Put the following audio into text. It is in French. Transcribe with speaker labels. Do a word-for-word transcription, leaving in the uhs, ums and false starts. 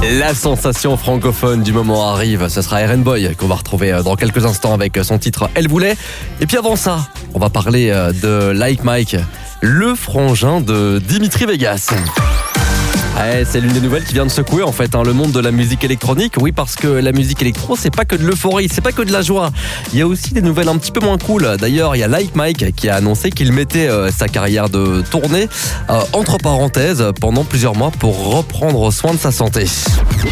Speaker 1: La sensation francophone du moment arrive, ce sera Eren Boy qu'on va retrouver dans quelques instants avec son titre Elle voulait. Et puis avant ça, on va parler de Like Mike, le frangin de Dimitri Vegas. Ouais, c'est l'une des nouvelles qui vient de secouer en fait hein, le monde de la musique électronique. Oui, parce que la musique électro, c'est pas que de l'euphorie, c'est pas que de la joie. Il y a aussi des nouvelles un petit peu moins cool. D'ailleurs, il y a Like Mike qui a annoncé qu'il mettait euh, sa carrière de tournée euh, entre parenthèses pendant plusieurs mois pour reprendre soin de sa santé.